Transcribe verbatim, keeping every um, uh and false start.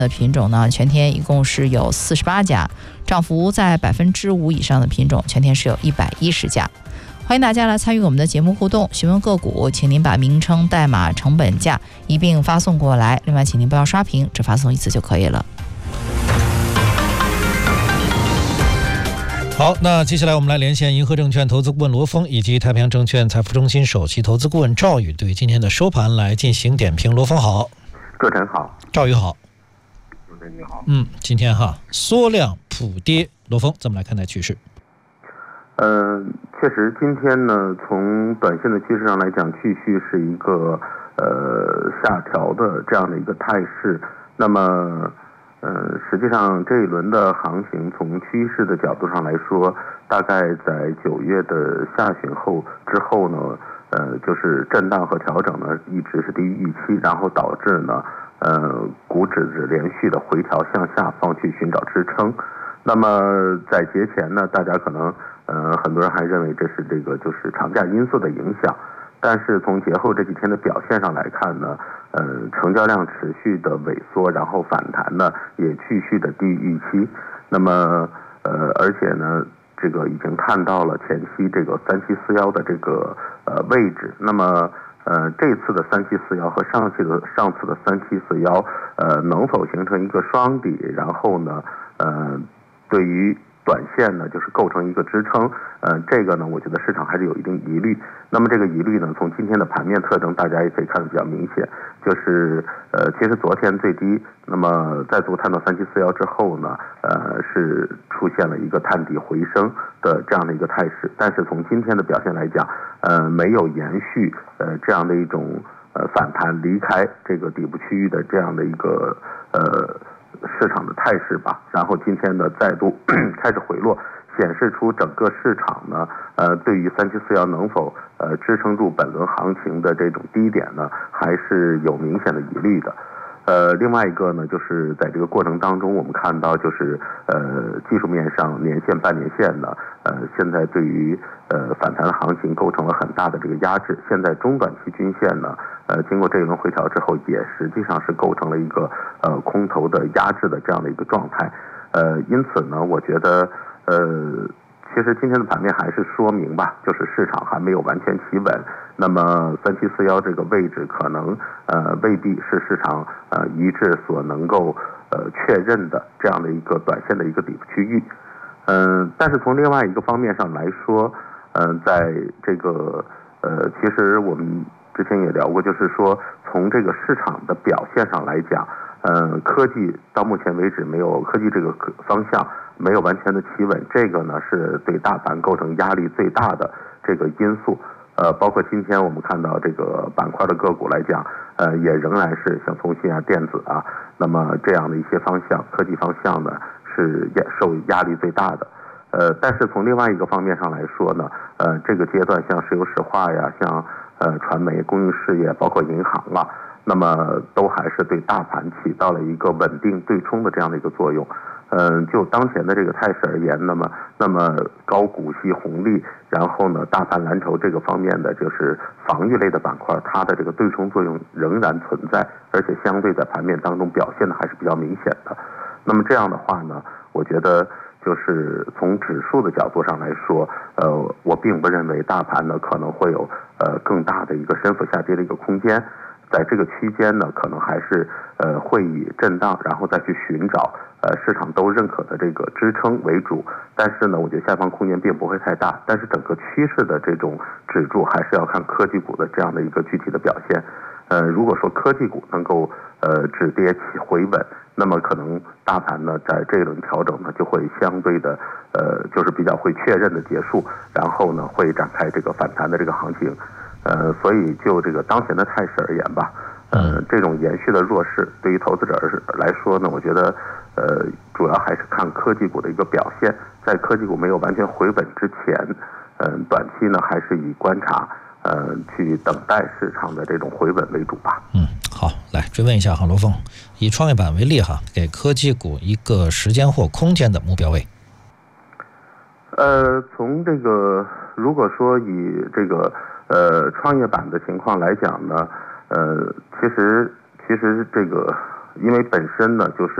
的品种呢，全天一共是有四十八家，涨幅在百分之五以上的品种，全天是有一百一十家。欢迎大家来参与我们的节目互动，询问个股，请您把名称、代码、成本价一并发送过来。另外，请您不要刷屏，只发送一次就可以了。 好，那接下来我们来连线银河证券投资顾问罗峰以及太平洋证券财富中心首席投资顾问赵宇，对今天的收盘来进行点评。罗峰好。 各位好。 赵宇好。 主持人你好。 嗯，今天哈缩量普跌，罗峰怎么来看待趋势？ 呃，确实今天呢，从短线的趋势上来讲，继续是一个呃下调的这样的一个态势。那么呃，实际上这一轮的行情从趋势的角度上来说，大概在九月的下旬后之后呢，呃，就是震荡和调整呢一直是低于预期，然后导致呢，呃，股指是连续的回调向下方去寻找支撑。那么在节前呢，大家可能呃很多人还认为这是这个就是长假因素的影响，但是从节后这几天的表现上来看呢，呃，成交量持续的萎缩，然后反弹呢也继续的低于预期。那么呃，而且呢，这个已经看到了前期这个三七四幺的这个呃位置。那么呃，这次的三七四幺和上期的上次的三七四幺，呃，能否形成一个双底？然后呢，呃，对于短线呢，就是构成一个支撑，呃，这个呢，我觉得市场还是有一定疑虑。那么这个疑虑呢，从今天的盘面特征，大家也可以看得比较明显，就是呃，其实昨天最低，那么在做探到三七四幺之后呢，呃，是出现了一个探底回升的这样的一个态势，但是从今天的表现来讲，呃，没有延续呃这样的一种呃反弹离开这个底部区域的这样的一个呃。市场的态势吧，然后今天呢再度开始回落，显示出整个市场呢，呃，对于三七四幺能否呃支撑住本轮行情的这种低点呢，还是有明显的疑虑的。呃，另外一个呢，就是在这个过程当中，我们看到就是呃技术面上年线、半年线呢，呃，现在对于呃反弹的行情构成了很大的这个压制。现在中短期均线呢，呃，经过这一轮回调之后，也实际上是构成了一个呃空头的压制的这样的一个状态。呃，因此呢，我觉得呃。其实今天的盘面还是说明吧，就是市场还没有完全企稳。那么三七四幺这个位置可能呃未必是市场呃一致所能够呃确认的这样的一个短线的一个底部区域。嗯、呃，但是从另外一个方面上来说，嗯、呃，在这个呃其实我们之前也聊过，就是说从这个市场的表现上来讲，嗯、呃，科技到目前为止没有科技这个方向。没有完全的企稳，这个呢是对大盘构成压力最大的这个因素。呃，包括今天我们看到这个板块的个股来讲，呃，也仍然是像通信啊、电子啊，那么这样的一些方向，科技方向呢是也受压力最大的。呃，但是从另外一个方面上来说呢，呃，这个阶段像石油石化呀，像呃传媒、公用事业，包括银行啊，那么都还是对大盘起到了一个稳定对冲的这样的一个作用。嗯，就当前的这个态势而言，那么那么高股息红利，然后呢，大盘蓝筹这个方面的就是防御类的板块，它的这个对冲作用仍然存在，而且相对在盘面当中表现的还是比较明显的。那么这样的话呢，我觉得就是从指数的角度上来说，呃，我并不认为大盘呢可能会有呃更大的一个深幅下跌的一个空间。在这个区间呢，可能还是呃会以震荡，然后再去寻找呃市场都认可的这个支撑为主。但是呢，我觉得下方空间并不会太大。但是整个趋势的这种指数还是要看科技股的这样的一个具体的表现。呃，如果说科技股能够呃止跌起回稳，那么可能大盘呢在这一轮调整呢就会相对的呃就是比较会确认的结束，然后呢会展开这个反弹的这个行情。呃，所以就这个当前的态势而言吧，呃，这种延续的弱势对于投资者来说呢，我觉得呃主要还是看科技股的一个表现。在科技股没有完全回稳之前，嗯、呃，短期呢还是以观察，呃，去等待市场的这种回稳为主吧。 嗯，好，来追问一下哈，罗峰，以创业板为例哈，给科技股一个时间或空间的目标位。 呃，从这个如果说以这个呃创业板的情况来讲呢，呃，其实其实这个因为本身呢就是